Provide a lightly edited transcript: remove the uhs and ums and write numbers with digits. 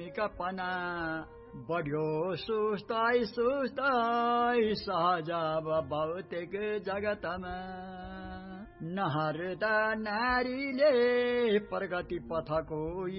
धार्मिकपना बढ्यो सुस्ताई सहज भौतिक जगतमा नहर्दा नारीले प्रगति पथको